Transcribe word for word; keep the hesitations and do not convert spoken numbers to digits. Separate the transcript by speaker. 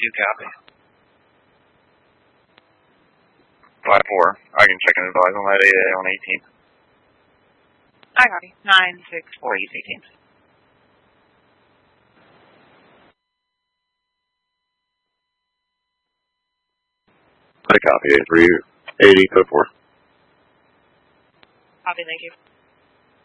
Speaker 1: do copy.
Speaker 2: five four, I can check and advise on that A A on eighteenth.
Speaker 3: I copy. nine six four, use eighteenth.
Speaker 4: I copy. A three eighty, code four.
Speaker 3: Copy, thank you.